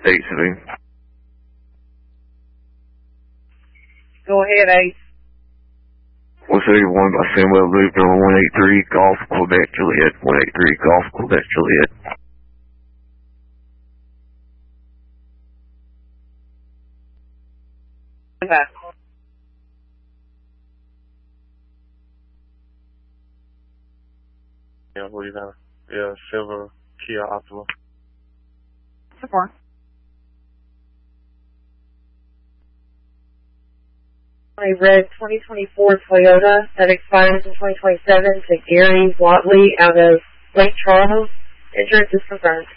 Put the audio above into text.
8-7. Go ahead, Ace. 171 by Samuel Loop, number 183, Golf, Quebec, Juliet. 183, Golf, Quebec, Juliet. Okay. Yeah, what do you have? Yeah, Silver Kia Optima. Support. A red 2024 Toyota that expires in 2027 to Gary Watley out of Lake Charles. Insurance is confirmed.